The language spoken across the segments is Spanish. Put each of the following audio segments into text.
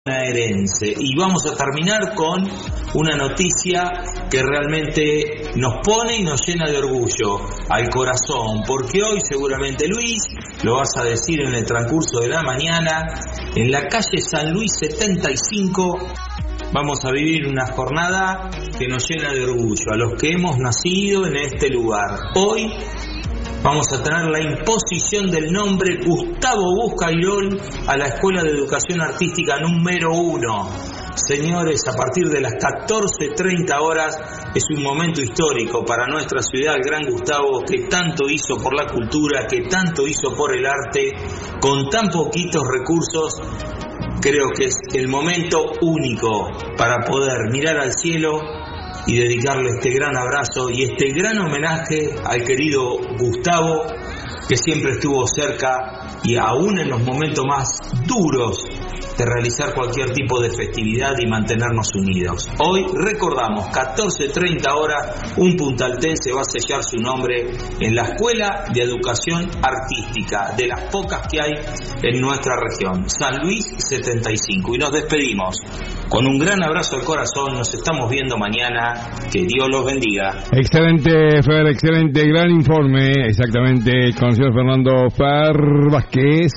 bonaerense. Y vamos a terminar con una noticia que realmente nos pone y nos llena de orgullo al corazón, porque hoy seguramente, Luis, lo vas a decir en el transcurso de la mañana, en la calle San Luis 75 vamos a vivir una jornada que nos llena de orgullo a los que hemos nacido en este lugar. Hoy vamos a tener la imposición del nombre Gustavo Buscairol a la Escuela de Educación Artística número 1. Señores, a partir de las 14:30 horas es un momento histórico para nuestra ciudad. El gran Gustavo, que tanto hizo por la cultura, que tanto hizo por el arte, con tan poquitos recursos, creo que es el momento único para poder mirar al cielo y dedicarle este gran abrazo y este gran homenaje al querido Gustavo, que siempre estuvo cerca y aún en los momentos más duros de realizar cualquier tipo de festividad y mantenernos unidos. Hoy recordamos, 14:30 horas, un puntaltense va a sellar su nombre en la Escuela de Educación Artística, de las pocas que hay en nuestra región, San Luis 75. Y nos despedimos con un gran abrazo al corazón. Nos estamos viendo mañana. Que Dios los bendiga. Excelente, Fer, excelente, gran informe. Exactamente, con el señor Fernando Fer Vázquez.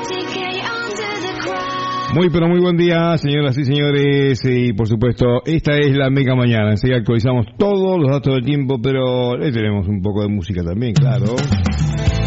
Muy pero muy buen día, señoras y señores, y por supuesto, esta es la Mega Mañana. Enseguida actualizamos todos los datos del tiempo, pero le tenemos un poco de música también, claro.